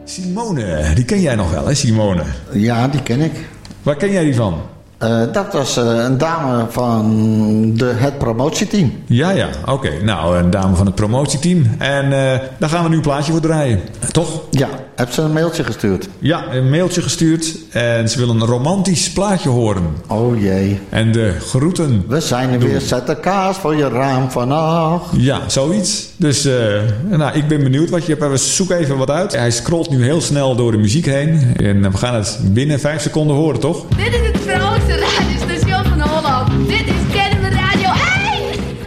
Simone, die ken jij nog wel, hè, Simone? Ja, die ken ik. Waar ken jij die van? Dat was een dame van het promotieteam. Ja, oké. Nou, een dame van het promotieteam. En daar gaan we nu een plaatje voor draaien. Toch? Ja, heb ze een mailtje gestuurd? Ja, een mailtje gestuurd. En ze wil een romantisch plaatje horen. Oh jee. En de groeten. We zijn er weer, zet de kaas voor je raam vannacht. Ja, zoiets. Dus ik ben benieuwd wat je hebt. We zoeken even wat uit. Hij scrolt nu heel snel door de muziek heen. En we gaan het binnen 5 seconden horen, toch? Dit is het vrolijkste